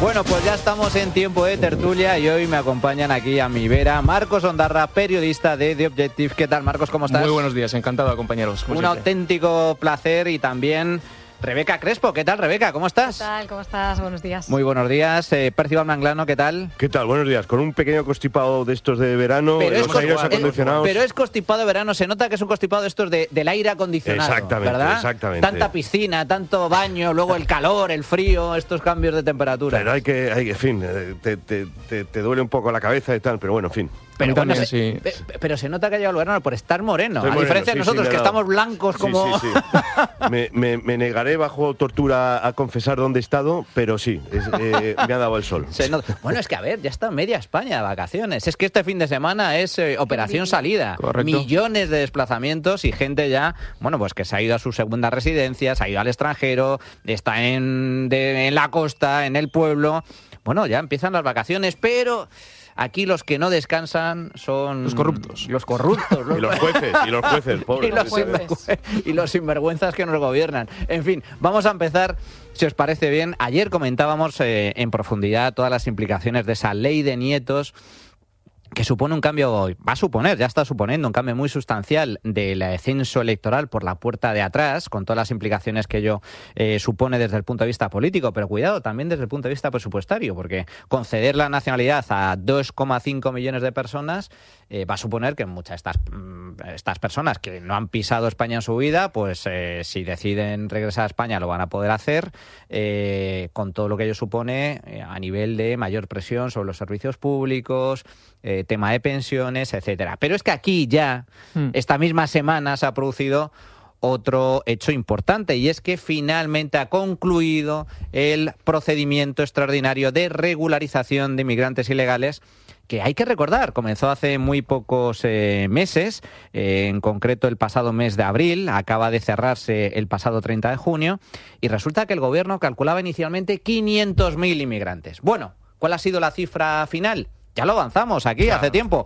Bueno, pues ya estamos en tiempo de tertulia y hoy me acompañan aquí a mi vera Marcos Ondarra, periodista de The Objective. ¿Qué tal, Marcos? ¿Cómo estás? Muy buenos días, encantado de acompañaros. Un auténtico placer. Y también Rebeca Crespo. ¿Qué tal, Rebeca? ¿Cómo estás? ¿Qué tal? ¿Cómo estás? Buenos días. Muy buenos días. Percival Manglano, ¿qué tal? ¿Qué tal? Buenos días. Con un pequeño constipado de estos de verano, los aires acondicionados. Pero es constipado de verano, se nota que es un constipado de estos del aire acondicionado. Exactamente, ¿verdad? exactamente. Tanta piscina, tanto baño, luego el calor, el frío, estos cambios de temperatura. Pero en fin, te duele un poco la cabeza y tal, pero bueno, en fin. Pero, también, bueno, sí. Pero se nota que ha llegado el verano por estar moreno. Estoy a moreno, diferencia de nosotros, que estamos blancos como... Sí. Me negaré bajo tortura a confesar dónde he estado, pero sí, me ha dado el sol. Bueno, es que a ver, ya está media España de vacaciones. Es que este fin de semana es operación salida. Correcto. Millones de desplazamientos y gente ya, bueno, pues que se ha ido a su segunda residencia, se ha ido al extranjero, está en la costa, en el pueblo. Bueno, ya empiezan las vacaciones, pero... Aquí los que no descansan son... Los corruptos. Los corruptos. Y los jueces, pobres. Y los sinvergüenzas que nos gobiernan. En fin, vamos a empezar, si os parece bien. Ayer comentábamos en profundidad todas las implicaciones de esa ley de nietos, que supone un cambio, ya está suponiendo un cambio muy sustancial del censo electoral por la puerta de atrás, con todas las implicaciones que ello supone desde el punto de vista político, pero cuidado, también desde el punto de vista presupuestario, porque conceder la nacionalidad a 2,5 millones de personas va a suponer que muchas de estas personas que no han pisado España en su vida, pues si deciden regresar a España lo van a poder hacer, con todo lo que ello supone a nivel de mayor presión sobre los servicios públicos, tema de pensiones, etcétera. Pero es que aquí ya, esta misma semana, se ha producido otro hecho importante, y es que finalmente ha concluido el procedimiento extraordinario de regularización de inmigrantes ilegales, que hay que recordar, comenzó hace muy pocos meses, en concreto el pasado mes de abril, acaba de cerrarse el pasado 30 de junio, y resulta que el gobierno calculaba inicialmente 500.000 inmigrantes. Bueno, ¿cuál ha sido la cifra final? Ya lo avanzamos aquí hace tiempo.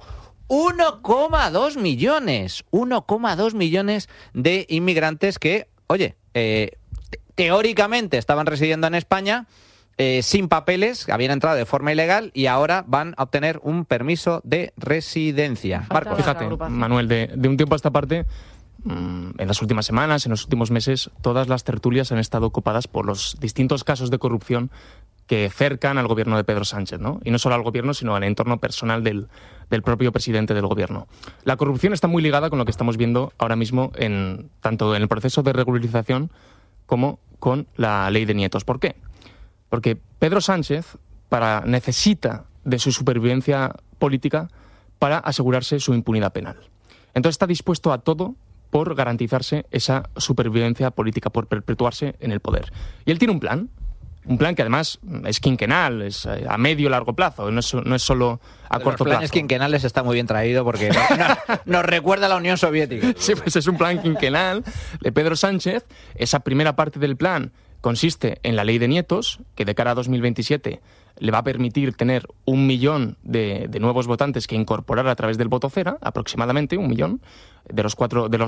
1,2 millones. 1,2 millones de inmigrantes que, oye, teóricamente estaban residiendo en España sin papeles, habían entrado de forma ilegal y ahora van a obtener un permiso de residencia. Marcos. Fíjate, Manuel, de un tiempo a esta parte, en las últimas semanas, en los últimos meses, todas las tertulias han estado ocupadas por los distintos casos de corrupción que cercan al gobierno de Pedro Sánchez, ¿no? Y no solo al gobierno, sino al entorno personal del propio presidente del gobierno. La corrupción está muy ligada con lo que estamos viendo ahora mismo tanto en el proceso de regularización como con la ley de nietos. ¿Por qué? Porque Pedro Sánchez necesita de su supervivencia política para asegurarse su impunidad penal. Entonces está dispuesto a todo por garantizarse esa supervivencia política, por perpetuarse en el poder. Y él tiene un plan que además es quinquenal, es a medio y largo plazo, no es solo a corto plazo. Los planes quinquenales está muy bien traído porque nos recuerda a la Unión Soviética. Sí, pues es un plan quinquenal de Pedro Sánchez. Esa primera parte del plan consiste en la ley de nietos, que de cara a 2027 le va a permitir tener 1 millón de nuevos votantes que incorporar a través del voto cera, aproximadamente 1 millón, de los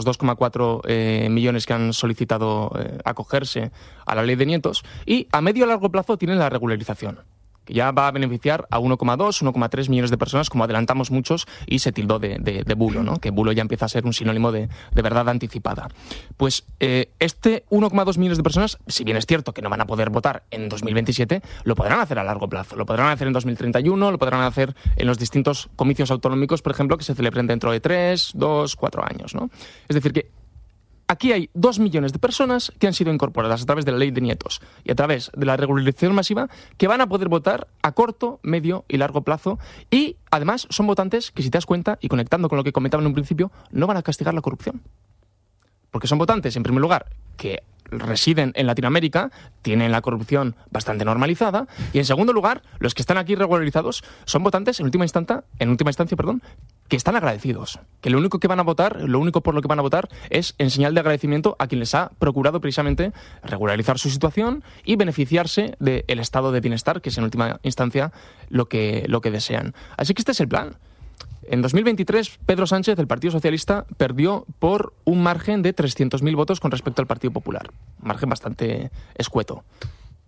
2,4 millones que han solicitado acogerse a la ley de nietos. Y a medio y largo plazo tienen la regularización, que ya va a beneficiar a 1,2, 1,3 millones de personas, como adelantamos muchos, y se tildó de bulo, ¿no? Que bulo ya empieza a ser un sinónimo de verdad anticipada. Pues este 1,2 millones de personas, si bien es cierto que no van a poder votar en 2027, lo podrán hacer a largo plazo. Lo podrán hacer en 2031, lo podrán hacer en los distintos comicios autonómicos, por ejemplo, que se celebren dentro de 3, 2, 4 años, ¿no? Es decir, que aquí hay 2 millones de personas que han sido incorporadas a través de la ley de nietos y a través de la regularización masiva, que van a poder votar a corto, medio y largo plazo, y además son votantes que, si te das cuenta, y conectando con lo que comentaba en un principio, no van a castigar la corrupción. Porque son votantes, en primer lugar, que residen en Latinoamérica, tienen la corrupción bastante normalizada, y en segundo lugar, los que están aquí regularizados son votantes en última instancia, que están agradecidos, que lo único por lo que van a votar es en señal de agradecimiento a quien les ha procurado precisamente regularizar su situación y beneficiarse del estado de bienestar, que es en última instancia lo que desean. Así que este es el plan. En 2023, Pedro Sánchez, del Partido Socialista, perdió por un margen de 300.000 votos con respecto al Partido Popular. Un margen bastante escueto.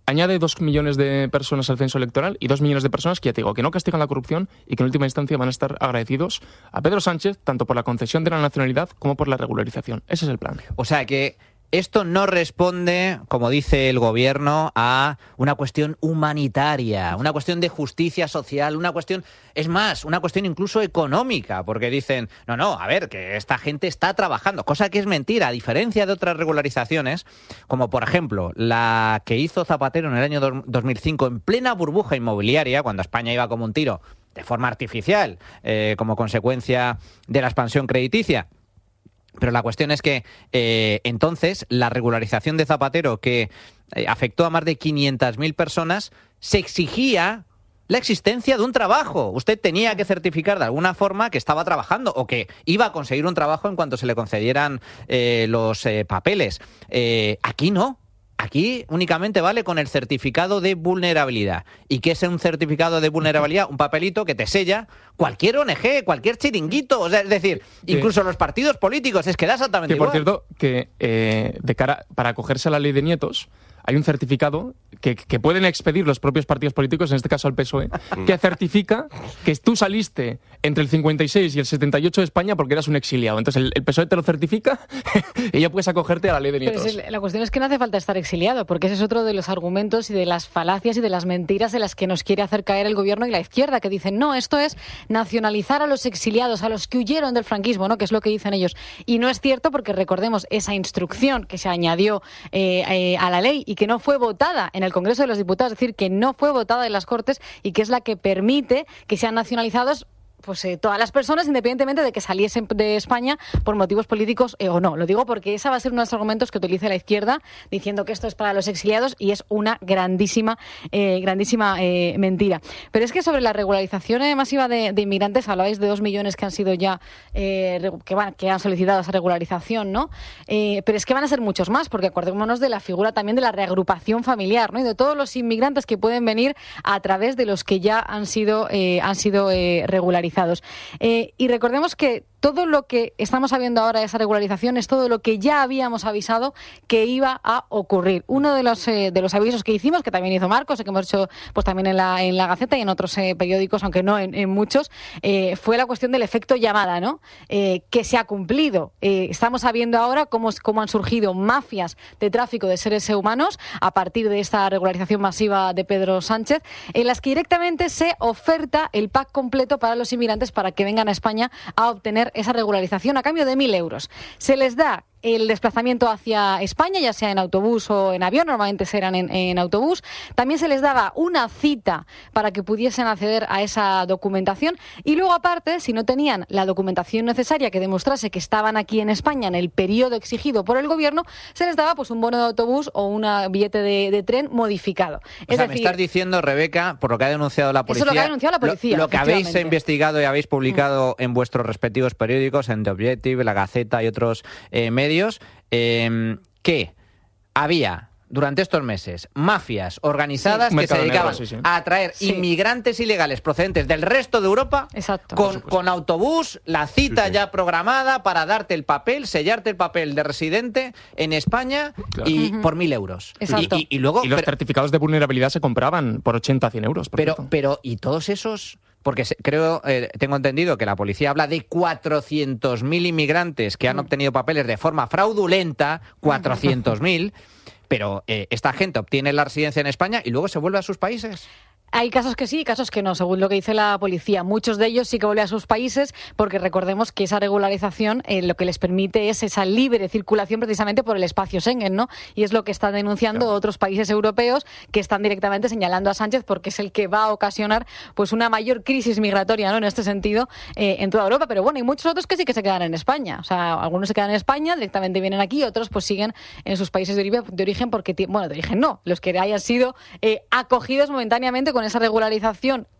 añade 2 millones de personas al censo electoral y 2 millones de personas que, ya te digo, que no castigan la corrupción y que en última instancia van a estar agradecidos a Pedro Sánchez tanto por la concesión de la nacionalidad como por la regularización. Ese es el plan. O sea que esto no responde, como dice el gobierno, a una cuestión humanitaria, una cuestión de justicia social, una cuestión, es más, una cuestión incluso económica, porque dicen, no, a ver, que esta gente está trabajando, cosa que es mentira, a diferencia de otras regularizaciones, como por ejemplo la que hizo Zapatero en el año 2005 en plena burbuja inmobiliaria, cuando España iba como un tiro, de forma artificial, como consecuencia de la expansión crediticia. Pero la cuestión es que entonces la regularización de Zapatero, que afectó a más de 500.000 personas, se exigía la existencia de un trabajo. Usted tenía que certificar de alguna forma que estaba trabajando o que iba a conseguir un trabajo en cuanto se le concedieran los papeles. Aquí no. Aquí únicamente vale con el certificado de vulnerabilidad. ¿Y qué es un certificado de vulnerabilidad? Un papelito que te sella cualquier ONG, cualquier chiringuito. O sea, es decir, incluso los partidos políticos. Es que da exactamente igual. Por cierto, que de cara para acogerse a la ley de nietos, hay un certificado que pueden expedir los propios partidos políticos, en este caso al PSOE, que certifica que tú saliste entre el 56 y el 78 de España porque eras un exiliado. Entonces el PSOE te lo certifica y ya puedes acogerte a la ley de nietos. Pero la cuestión es que no hace falta estar exiliado, porque ese es otro de los argumentos y de las falacias y de las mentiras de las que nos quiere hacer caer el gobierno y la izquierda, que dicen, no, esto es nacionalizar a los exiliados, a los que huyeron del franquismo, ¿no? Que es lo que dicen ellos. Y no es cierto, porque recordemos esa instrucción que se añadió a la ley y que no fue votada en el Congreso de los Diputados, es decir, que no fue votada en las Cortes y que es la que permite que sean nacionalizados pues todas las personas, independientemente de que saliesen de España por motivos políticos o no. Lo digo porque esa va a ser uno de los argumentos que utilice la izquierda, diciendo que esto es para los exiliados, y es una grandísima mentira. Pero es que sobre la regularización masiva de inmigrantes, hablabais de 2 millones que han sido ya que han solicitado esa regularización, ¿no? Pero es que van a ser muchos más, porque acordémonos de la figura también de la reagrupación familiar, ¿no? Y de todos los inmigrantes que pueden venir a través de los que ya han sido regularizados. Y recordemos que todo lo que estamos sabiendo ahora de esa regularización es todo lo que ya habíamos avisado que iba a ocurrir. Uno de los avisos que hicimos, que también hizo Marcos, que hemos hecho pues también en la Gaceta y en otros periódicos, aunque no en muchos, fue la cuestión del efecto llamada, ¿no? Que se ha cumplido. Estamos sabiendo ahora cómo han surgido mafias de tráfico de seres humanos a partir de esta regularización masiva de Pedro Sánchez, en las que directamente se oferta el pack completo para los inmigrantes para que vengan a España a obtener esa regularización a cambio de 1.000 euros. Se les da el desplazamiento hacia España, ya sea en autobús o en avión, normalmente serán en autobús. También se les daba una cita para que pudiesen acceder a esa documentación y luego, aparte, si no tenían la documentación necesaria que demostrase que estaban aquí en España en el periodo exigido por el gobierno, se les daba pues un bono de autobús o un billete de tren modificado. Es decir, me estás diciendo, Rebeca, por lo que ha denunciado la policía, eso es lo que ha denunciado la policía, lo que habéis investigado y habéis publicado en vuestros respectivos periódicos, en The Objective, La Gaceta y otros medios, que había durante estos meses mafias organizadas que se dedicaban a atraer inmigrantes ilegales procedentes del resto de Europa. Exacto. Con autobús, la cita ya programada para darte el papel, sellarte el papel de residente en España y por 1.000 euros. Exacto. Y luego, y los certificados de vulnerabilidad se compraban por 80 a 100 euros. Pero ¿y todos esos? Porque tengo entendido que la policía habla de 400.000 inmigrantes que han obtenido papeles de forma fraudulenta, 400.000, pero esta gente obtiene la residencia en España y luego se vuelve a sus países. Hay casos que sí y casos que no, según lo que dice la policía. Muchos de ellos sí que vuelven a sus países porque recordemos que esa regularización lo que les permite es esa libre circulación precisamente por el espacio Schengen, ¿no? Y es lo que están denunciando otros países europeos que están directamente señalando a Sánchez porque es el que va a ocasionar pues una mayor crisis migratoria, ¿no? En este sentido, en toda Europa. Pero bueno, hay muchos otros que sí que se quedan en España. O sea, algunos se quedan en España, directamente vienen aquí, otros pues siguen en sus países de origen porque, bueno, de origen no, los que hayan sido acogidos momentáneamente con esa regularización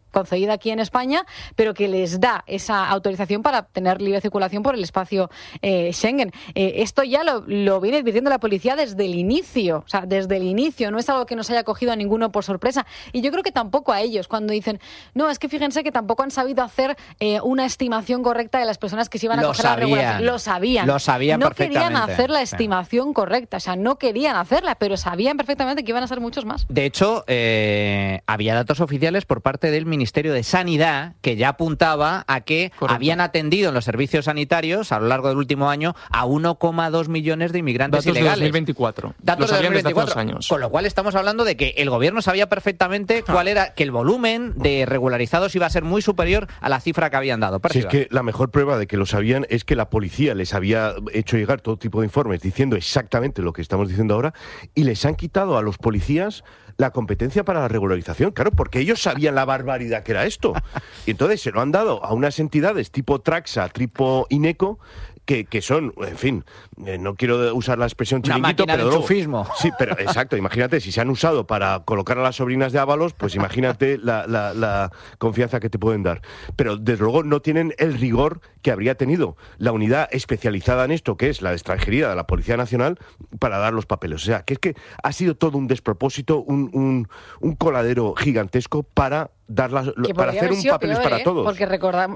concedida aquí en España, pero que les da esa autorización para tener libre circulación por el espacio Schengen. Esto ya lo viene advirtiendo la policía desde el inicio, o sea, desde el inicio, no es algo que nos haya cogido a ninguno por sorpresa. Y yo creo que tampoco a ellos, cuando dicen, no, es que fíjense que tampoco han sabido hacer una estimación correcta de las personas que se iban a coger la regulación. Lo sabían no querían hacer la estimación correcta, o sea, no querían hacerla, pero sabían perfectamente que iban a ser muchos más. De hecho, había datos oficiales por parte del Ministerio de Sanidad que ya apuntaba a que habían atendido en los servicios sanitarios a lo largo del último año a 1,2 millones de inmigrantes datos ilegales. De 2024. Datos Lo de sabían 2024. Desde hace 2 años. Con lo cual estamos hablando de que el gobierno sabía perfectamente cuál era, que el volumen de regularizados iba a ser muy superior a la cifra que habían dado. Si es que la mejor prueba de que lo sabían es que la policía les había hecho llegar todo tipo de informes diciendo exactamente lo que estamos diciendo ahora, y les han quitado a los policías la competencia para la regularización, claro, porque ellos sabían la barbaridad que era esto. Y entonces se lo han dado a unas entidades tipo Traxa, tipo INECO, que son, en fin, no quiero usar la expresión chiringuito, pero luego, enchufismo. Sí, pero exacto, imagínate, si se han usado para colocar a las sobrinas de Ábalos, pues imagínate la confianza que te pueden dar. Pero desde luego no tienen el rigor que habría tenido la unidad especializada en esto, que es la de extranjería de la Policía Nacional, para dar los papeles. O sea, que es que ha sido todo un despropósito, un coladero gigantesco para para hacer un papeles peor, para todos. Porque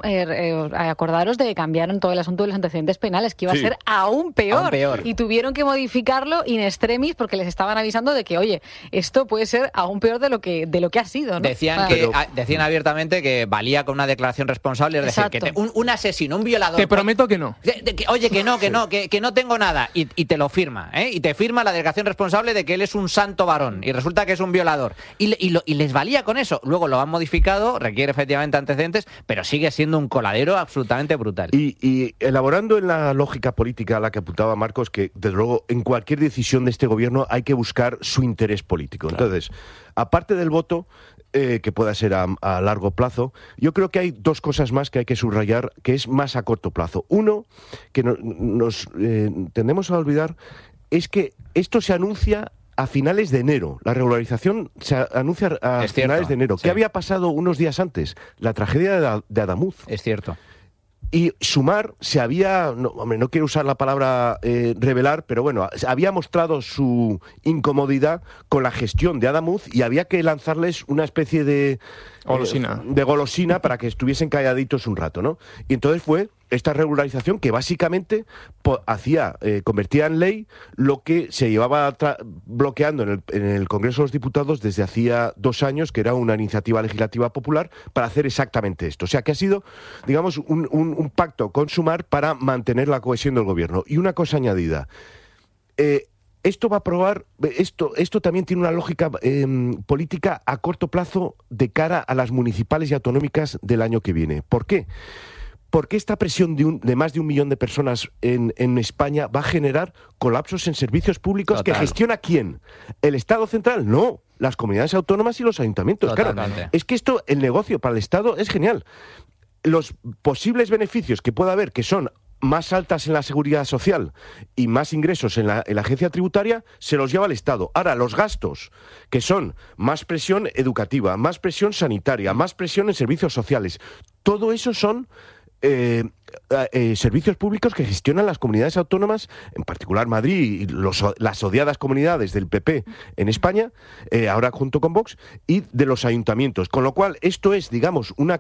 acordaros de que cambiaron todo el asunto de los antecedentes penales, que iba a ser aún peor. Y tuvieron que modificarlo in extremis porque les estaban avisando de que, oye, esto puede ser aún peor de lo que ha sido, ¿no? Decían abiertamente que valía con una declaración responsable, es decir, que un asesino, un violador... Te prometo que no. Oye, que no tengo nada. Y te lo firma, ¿eh? Y te firma la declaración responsable de que él es un santo varón. Y resulta que es un violador. Y les valía con eso. Luego lo han modificado, requiere efectivamente antecedentes, pero sigue siendo un coladero absolutamente brutal. Y elaborando en la lógica política a la que apuntaba Marcos, que desde luego en cualquier decisión de este gobierno hay que buscar su interés político. Claro. Entonces, aparte del voto, que pueda ser a largo plazo, yo creo que hay dos cosas más que hay que subrayar, que es más a corto plazo. Uno, que nos tendemos a olvidar, es que esto se anuncia a finales de enero. La regularización se anuncia a finales de enero. Sí. ¿Qué había pasado unos días antes? La tragedia de Adamuz. Es cierto. Y Sumar se había, no quiero usar la palabra revelar, pero bueno, había mostrado su incomodidad con la gestión de Adamuz y había que lanzarles una especie de golosina para que estuviesen calladitos un rato, ¿no? Y entonces fue esta regularización que básicamente convertía en ley lo que se llevaba bloqueando en el Congreso de los Diputados desde hacía 2 años, que era una iniciativa legislativa popular para hacer exactamente esto. O sea, que ha sido, digamos, un pacto con Sumar para mantener la cohesión del gobierno. Y una cosa añadida. Esto va a probar, esto también tiene una lógica política a corto plazo de cara a las municipales y autonómicas del año que viene. ¿Por qué? Porque esta presión de más de 1 millón de personas en España va a generar colapsos en servicios públicos. Total. ¿Que gestiona quién? ¿El Estado central? No, las comunidades autónomas y los ayuntamientos. Totalmente. Claro, es que el negocio para el Estado es genial. Los posibles beneficios que pueda haber, que son más altas en la seguridad social y más ingresos en la agencia tributaria, se los lleva el Estado. Ahora, los gastos, que son más presión educativa, más presión sanitaria, más presión en servicios sociales, todo eso son servicios públicos que gestionan las comunidades autónomas, en particular Madrid y las odiadas comunidades del PP en España, ahora junto con Vox, y de los ayuntamientos. Con lo cual, esto es, digamos, una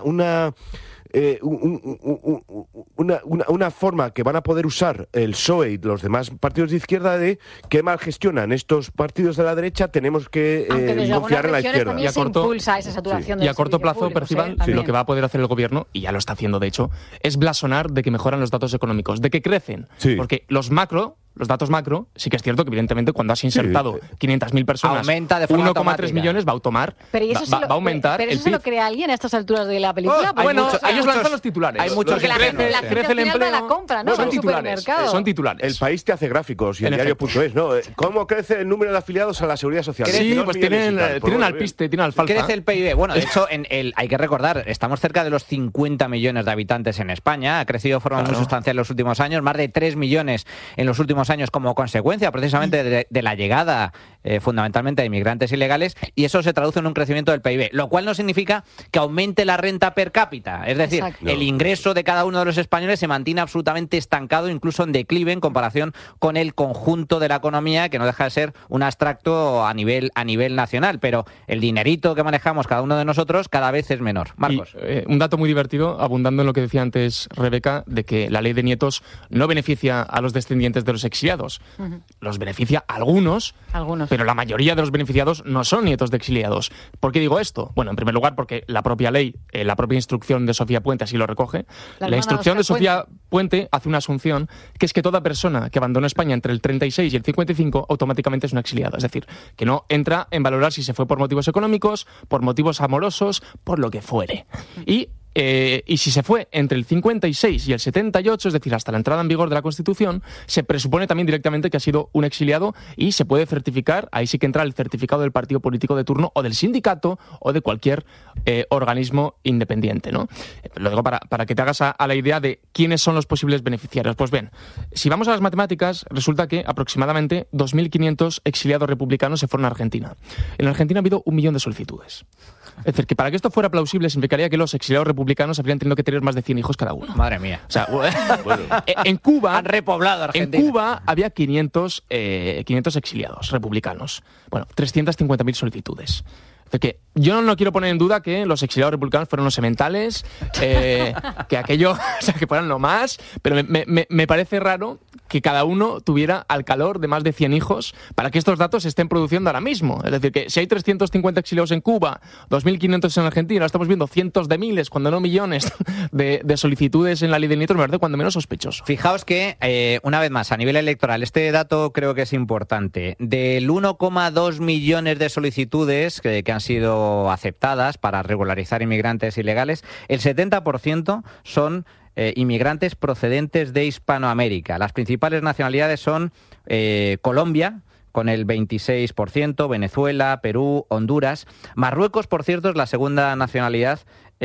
forma que van a poder usar el PSOE y los demás partidos de izquierda de qué mal gestionan estos partidos de la derecha, tenemos que confiar en la izquierda. Y a corto plazo, Percival, lo que va a poder hacer el gobierno, y ya lo está haciendo de hecho, es blasonar de que mejoran los datos económicos, de que crecen. Sí. Porque los datos macro, sí que es cierto que evidentemente cuando has insertado 500.000 personas, 1,3 millones va a aumentar. ¿Pero eso se lo crea alguien a estas alturas de la película? Ellos lanzan los titulares. Hay muchos que crece el empleo. La compra, ¿no? Son titulares. El País te hace gráficos y el diario.es, ¿no? ¿Cómo crece el número de afiliados a la Seguridad Social? Sí, pues tienen alpiste, tienen alfalfa. Crece el PIB. Bueno, de hecho, hay que recordar, estamos cerca de los 50 millones de habitantes en España. Ha crecido de forma muy sustancial en los últimos años, más de 3 millones en los últimos últimos años como consecuencia precisamente de la llegada fundamentalmente de inmigrantes ilegales, y eso se traduce en un crecimiento del PIB, lo cual no significa que aumente la renta per cápita. Es decir, el ingreso de cada uno de los españoles se mantiene absolutamente estancado, incluso en declive en comparación con el conjunto de la economía, que no deja de ser un abstracto a nivel nacional, pero el dinerito que manejamos cada uno de nosotros cada vez es menor. Marcos. Y, un dato muy divertido, abundando en lo que decía antes Rebeca, de que la ley de nietos no beneficia a los descendientes de los exiliados. Los beneficia a algunos, pero la mayoría de los beneficiados no son nietos de exiliados. ¿Por qué digo esto? Bueno, en primer lugar, porque la propia ley, la propia instrucción de Sofía Puente así lo recoge. La instrucción de Sofía Puente hace una asunción, que es que toda persona que abandonó España entre el 36 y el 55 automáticamente es un exiliado. Es decir, que no entra en valorar si se fue por motivos económicos, por motivos amorosos, por lo que fuere. Y si se fue entre el 56 y el 78, es decir, hasta la entrada en vigor de la Constitución, se presupone también directamente que ha sido un exiliado y se puede certificar, ahí sí que entra el certificado del partido político de turno o del sindicato o de cualquier organismo independiente, ¿no? Lo digo para que te hagas a la idea de quiénes son los posibles beneficiarios. Pues bien, si vamos a las matemáticas, resulta que aproximadamente 2.500 exiliados republicanos se fueron a Argentina. En Argentina ha habido 1 millón de solicitudes. Es decir, que para que esto fuera plausible significaría que los exiliados republicanos habrían tenido que tener más de 100 hijos cada uno. Madre mía. O sea, en Cuba... Han repoblado Argentina. En Cuba había 500 exiliados republicanos. Bueno, 350.000 solicitudes. Que yo no quiero poner en duda que los exiliados republicanos fueron los sementales, que aquello, o sea, que fueran lo más, pero me parece raro que cada uno tuviera al calor de más de 100 hijos para que estos datos se estén produciendo ahora mismo. Es decir, que si hay 350 exiliados en Cuba, 2.500 en Argentina, ahora estamos viendo cientos de miles, cuando no millones, de solicitudes en la ley de nietos, me parece cuando menos sospechoso. Fijaos que, una vez más, a nivel electoral, este dato creo que es importante. Del 1,2 millones de solicitudes que han sido aceptadas para regularizar inmigrantes ilegales, el 70% son inmigrantes procedentes de Hispanoamérica. Las principales nacionalidades son Colombia, con el 26%, Venezuela, Perú, Honduras. Marruecos, por cierto, es la segunda nacionalidad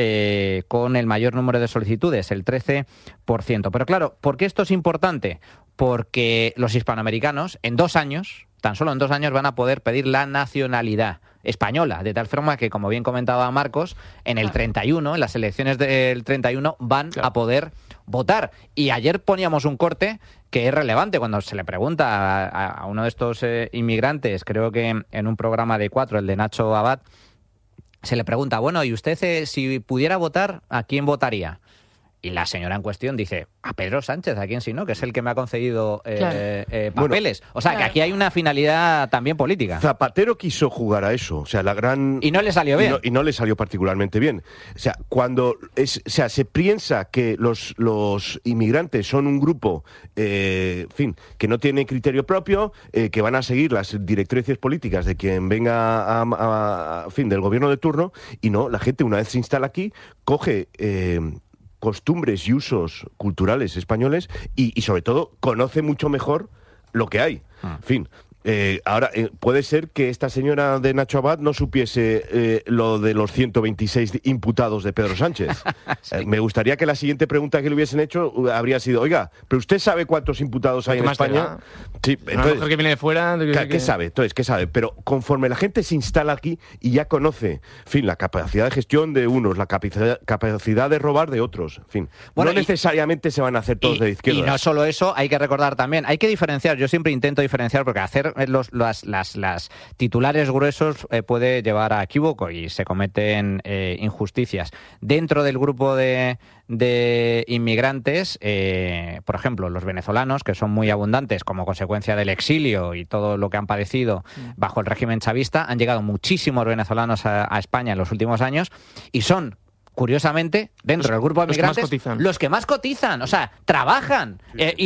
con el mayor número de solicitudes, el 13%. Pero claro, ¿por qué esto es importante? Porque los hispanoamericanos, en 2 años, tan solo en 2 años, van a poder pedir la nacionalidad española, de tal forma que, como bien comentaba Marcos, en el 31, en las elecciones del 31, van a poder votar. Y ayer poníamos un corte que es relevante cuando se le pregunta a uno de estos inmigrantes, creo que en un programa de 4, el de Nacho Abad, se le pregunta, bueno, ¿y usted si pudiera votar, a quién votaría? Y la señora en cuestión dice, a Pedro Sánchez, ¿a quién si no? Que es el que me ha concedido papeles. Bueno, o sea, que aquí hay una finalidad también política. Zapatero quiso jugar a eso. O sea, la gran... Y no le salió bien. Y no le salió particularmente bien. O sea, se piensa que los inmigrantes son un grupo, en fin, que no tiene criterio propio, que van a seguir las directrices políticas de quien venga del gobierno de turno, y no, la gente una vez se instala aquí, coge... costumbres y usos culturales españoles y sobre todo conoce mucho mejor lo que hay. En fin, ahora puede ser que esta señora de Nacho Abad no supiese lo de los 126 imputados de Pedro Sánchez. Sí. Me gustaría que la siguiente pregunta que le hubiesen hecho habría sido, oiga, ¿pero usted sabe cuántos imputados hay en España? Sí, entonces, que viene de fuera... ¿Qué sabe? Entonces, ¿qué sabe? Pero conforme la gente se instala aquí y ya conoce, en fin, la capacidad de gestión de unos, la capacidad de robar de otros, en fin. Bueno, no necesariamente se van a hacer todos de izquierda. Y no solo eso, hay que recordar también, hay que diferenciar, yo siempre intento diferenciar, porque hacer las titulares gruesos puede llevar a equívoco y se cometen injusticias. Dentro del grupo de inmigrantes, por ejemplo, los venezolanos, que son muy abundantes como consecuencia del exilio y todo lo que han padecido bajo el régimen chavista, han llegado muchísimos venezolanos a España en los últimos años y son, curiosamente, dentro del grupo de inmigrantes, los que más cotizan, o sea, trabajan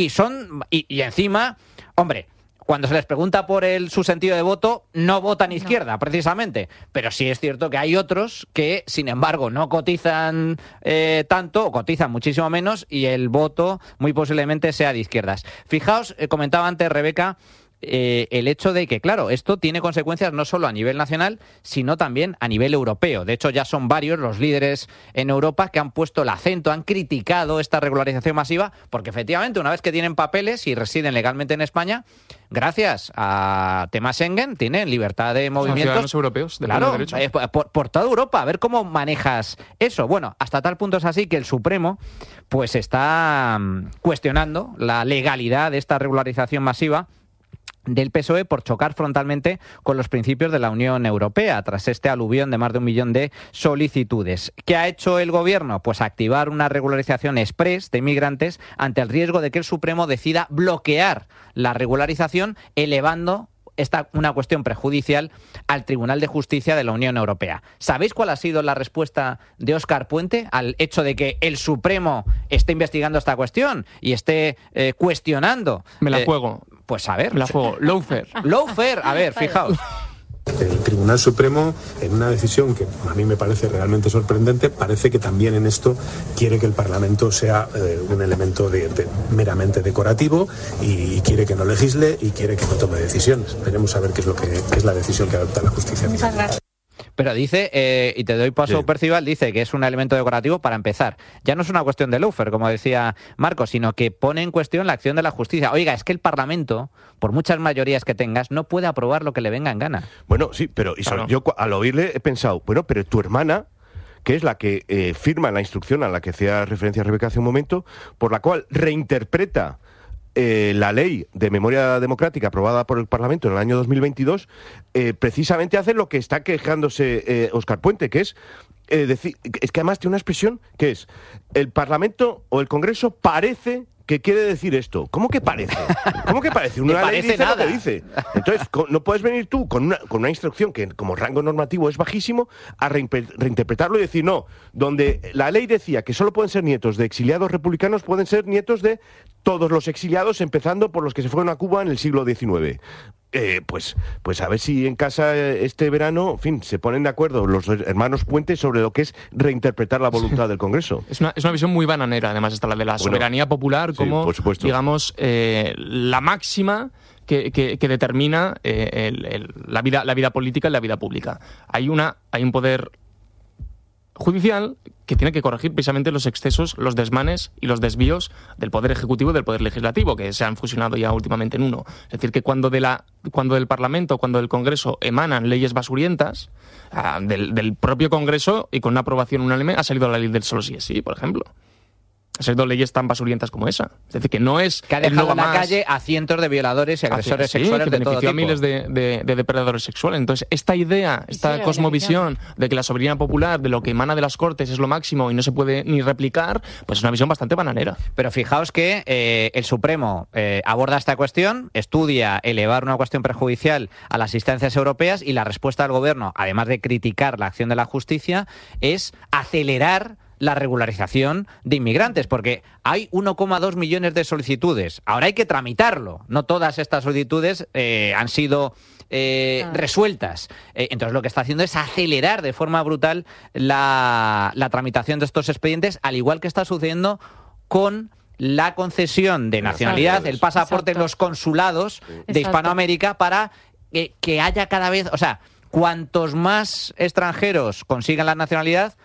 y encima, hombre, cuando se les pregunta por su sentido de voto, no votan izquierda, precisamente. Pero sí es cierto que hay otros que, sin embargo, no cotizan tanto, o cotizan muchísimo menos, y el voto muy posiblemente sea de izquierdas. Fijaos, comentaba antes Rebeca, el hecho de que, claro, esto tiene consecuencias no solo a nivel nacional, sino también a nivel europeo. De hecho, ya son varios los líderes en Europa que han puesto el acento, han criticado esta regularización masiva, porque efectivamente, una vez que tienen papeles y residen legalmente en España, gracias a tema Schengen, tienen libertad de movimientos. Ciudadanos europeos, de claro, derecho. por toda Europa. A ver cómo manejas eso. Bueno, hasta tal punto es así que el Supremo pues está cuestionando la legalidad de esta regularización masiva del PSOE por chocar frontalmente con los principios de la Unión Europea tras este aluvión de más de 1 millón de solicitudes. ¿Qué ha hecho el Gobierno? Pues activar una regularización exprés de inmigrantes ante el riesgo de que el Supremo decida bloquear la regularización, elevando una cuestión prejudicial al Tribunal de Justicia de la Unión Europea. ¿Sabéis cuál ha sido la respuesta de Óscar Puente al hecho de que el Supremo esté investigando esta cuestión y esté cuestionando? Me la juego. Pues a ver. Me la juego. Lawfare. Lawfare. A ver, fijaos. El Tribunal Supremo, en una decisión que a mí me parece realmente sorprendente, parece que también en esto quiere que el Parlamento sea un elemento meramente decorativo y quiere que no legisle y quiere que no tome decisiones. Veremos a ver qué es lo que es la decisión que adopta la justicia. Muchas gracias. Pero dice, y te doy paso, Sí. Percival, dice que es un elemento decorativo para empezar. Ya no es una cuestión de lawfare, como decía Marcos, sino que pone en cuestión la acción de la justicia. Oiga, es que el Parlamento, por muchas mayorías que tengas, no puede aprobar lo que le venga en gana. Bueno, sí, pero Claro. yo al oírle he pensado, bueno, pero tu hermana, que es la que firma la instrucción a la que hacía referencia Rebeca hace un momento, por la cual reinterpreta la ley de memoria democrática aprobada por el Parlamento en el año 2022, precisamente hace lo que está quejándose Óscar Puente, que es decir, es que además tiene una expresión que es: el Parlamento o el Congreso parece que quiere decir esto. ¿Cómo que parece? ¿Cómo que parece? Ni Una ley parece dice nada. lo que dice. Entonces, no puedes venir tú con una instrucción que como rango normativo es bajísimo a reinterpretarlo y decir, no, donde la ley decía que solo pueden ser nietos de exiliados republicanos, pueden ser nietos de todos los exiliados, empezando por los que se fueron a Cuba en el siglo XIX. Pues a ver si en casa este verano, en fin, se ponen de acuerdo los hermanos Puente sobre lo que es reinterpretar la voluntad del Congreso. Es una visión muy bananera, además, está la de la soberanía popular sí, como, por supuesto. digamos, la máxima que determina la vida política y la vida pública. Hay un poder judicial que tiene que corregir precisamente los excesos, los desmanes y los desvíos del Poder Ejecutivo y del Poder Legislativo, que se han fusionado ya últimamente en uno. Es decir, que cuando del Parlamento, cuando del Congreso emanan leyes basurientas, del propio Congreso y con una aprobación unánime ha salido la ley del solo sí es sí, por ejemplo. Ha salido leyes tan basurientas como esa. Es decir, que no es... Que ha dejado en la calle a cientos de violadores y agresores sexuales que de todo benefició tipo. a miles de depredadores sexuales. Entonces, esta idea, esta cosmovisión de que la soberanía popular, de lo que emana de las Cortes, es lo máximo y no se puede ni replicar, pues es una visión bastante bananera. Pero fijaos que el Supremo aborda esta cuestión, estudia elevar una cuestión prejudicial a las instancias europeas y la respuesta del Gobierno, además de criticar la acción de la justicia, es acelerar la regularización de inmigrantes, porque hay 1,2 millones de solicitudes. Ahora hay que tramitarlo. No todas estas solicitudes han sido resueltas. Entonces lo que está haciendo es acelerar de forma brutal la tramitación de estos expedientes, al igual que está sucediendo con la concesión de nacionalidad, el pasaporte en los consulados de Hispanoamérica para que haya cada vez... O sea, cuantos más extranjeros consigan la nacionalidad,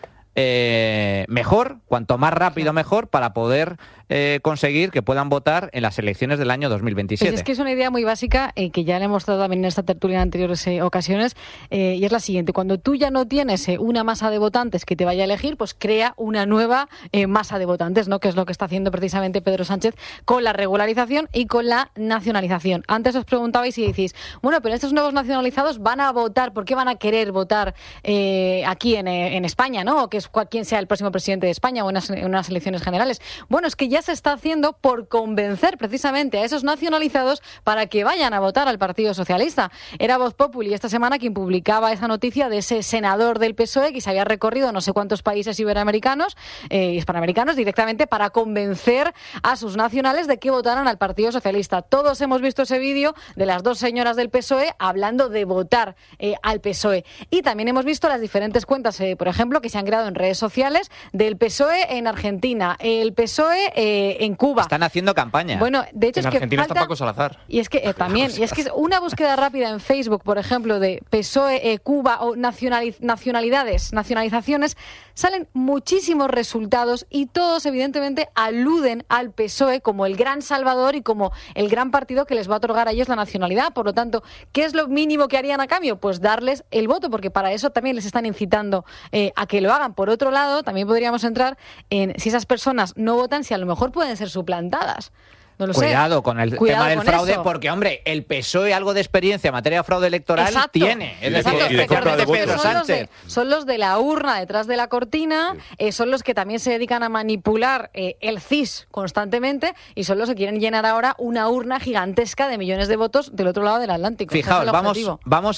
mejor, cuanto más rápido mejor, para poder conseguir que puedan votar en las elecciones del año 2027. Pues es que es una idea muy básica que ya le hemos dado también en esta tertulia en anteriores ocasiones, y es la siguiente: cuando tú ya no tienes una masa de votantes que te vaya a elegir, pues crea una nueva masa de votantes, ¿no? Que es lo que está haciendo precisamente Pedro Sánchez con la regularización y con la nacionalización. Antes os preguntabais y decís, bueno, pero estos nuevos nacionalizados van a votar, ¿por qué van a querer votar aquí en España, ¿no? O que es quien sea el próximo presidente de España o en unas elecciones generales. Bueno, es que ya se está haciendo por convencer precisamente a esos nacionalizados para que vayan a votar al Partido Socialista. Era Voz Populi esta semana quien publicaba esa noticia de ese senador del PSOE que se había recorrido no sé cuántos países iberoamericanos, hispanoamericanos, directamente para convencer a sus nacionales de que votaran al Partido Socialista. Todos hemos visto ese vídeo de las dos señoras del PSOE hablando de votar al PSOE. Y también hemos visto las diferentes cuentas, por ejemplo, que se han creado en redes sociales del PSOE en Argentina, el PSOE en Cuba. Están haciendo campaña. Bueno, de hecho En es que Argentina falta... está Paco Salazar. Y es que también, y es que una búsqueda rápida en Facebook, por ejemplo, de PSOE, Cuba o nacionalizaciones, salen muchísimos resultados y todos evidentemente aluden al PSOE como el gran salvador y como el gran partido que les va a otorgar a ellos la nacionalidad. Por lo tanto, ¿qué es lo mínimo que harían a cambio? Pues darles el voto, porque para eso también les están incitando a que lo hagan. Por otro lado, también podríamos entrar en si esas personas no votan, si a lo mejor pueden ser suplantadas. No lo Cuidado con el tema del con fraude, eso. porque, hombre, el PSOE algo de experiencia en materia de fraude electoral tiene. Es decir, y de compra de Pedro votos. Sánchez. Son los de la urna detrás de la cortina, son los que también se dedican a manipular el CIS constantemente y son los que quieren llenar ahora una urna gigantesca de millones de votos del otro lado del Atlántico. Fijaos, Ese es el objetivo. vamos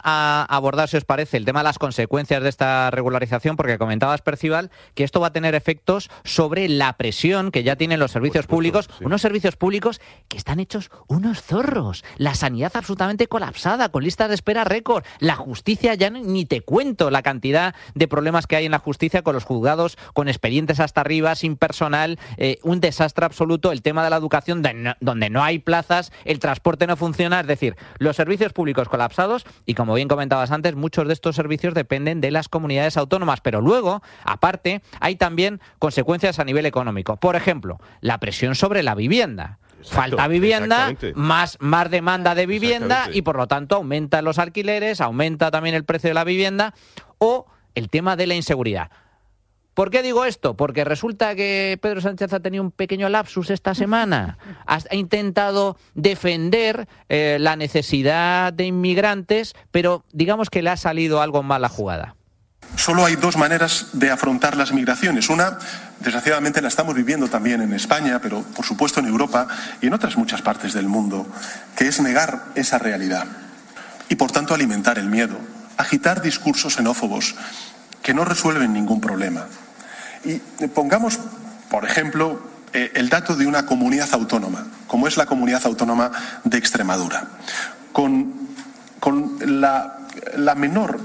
a abordar, si os parece, el tema de las consecuencias de esta regularización, porque comentabas, Percival, que esto va a tener efectos sobre la presión que ya tienen los servicios públicos, unos servicios públicos que están hechos unos zorros. La sanidad absolutamente colapsada, con listas de espera récord. La justicia, ya ni te cuento la cantidad de problemas que hay en la justicia, con los juzgados, con expedientes hasta arriba, sin personal, un desastre absoluto. El tema de la educación, donde no hay plazas, el transporte no funciona. Es decir, los servicios públicos colapsados y, como bien comentabas antes, muchos de estos servicios dependen de las comunidades autónomas. Pero luego, aparte, hay también consecuencias a nivel económico. Por ejemplo, la presión sobre la vivienda. Falta vivienda, más demanda de vivienda y por lo tanto aumentan los alquileres, aumenta también el precio de la vivienda, o el tema de la inseguridad. ¿Por qué digo esto? Porque resulta que Pedro Sánchez ha tenido un pequeño lapsus esta semana. Ha intentado defender la necesidad de inmigrantes, pero digamos que le ha salido algo mal la jugada. Solo hay dos maneras de afrontar las migraciones. Una, desgraciadamente, la estamos viviendo también en España, pero por supuesto en Europa y en otras muchas partes del mundo, que es negar esa realidad y, por tanto, alimentar el miedo, agitar discursos xenófobos que no resuelven ningún problema. Y pongamos, por ejemplo, el dato de una comunidad autónoma, como es la comunidad autónoma de Extremadura, con el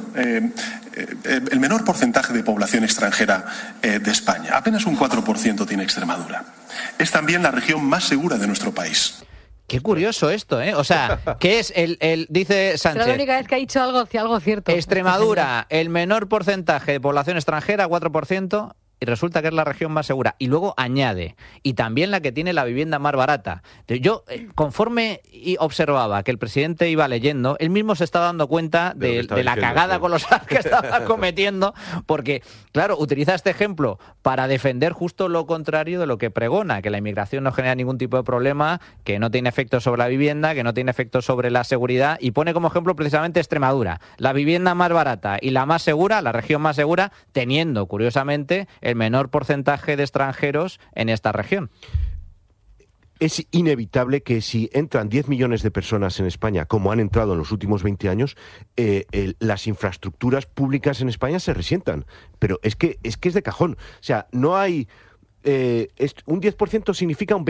menor porcentaje de población extranjera de España. Apenas un 4% tiene Extremadura. Es también la región más segura de nuestro país. Qué curioso esto, ¿eh? O sea, ¿qué es dice Sánchez? Es la única vez que ha dicho algo cierto. Extremadura, el menor porcentaje de población extranjera, 4%, y resulta que es la región más segura. Y luego añade, y también la que tiene la vivienda más barata. Yo, conforme observaba que el presidente iba leyendo, él mismo se estaba dando cuenta de la cagada colosal que estaba cometiendo, porque, claro, utiliza este ejemplo para defender justo lo contrario de lo que pregona, que la inmigración no genera ningún tipo de problema, que no tiene efecto sobre la vivienda, que no tiene efecto sobre la seguridad, y pone como ejemplo precisamente Extremadura, la vivienda más barata y la más segura, la región más segura, teniendo, curiosamente, el menor porcentaje de extranjeros en esta región. Es inevitable que si entran 10 millones de personas en España, como han entrado en los últimos 20 años, las infraestructuras públicas en España se resientan. Pero es que es de cajón. O sea, no hay... un 10% significa un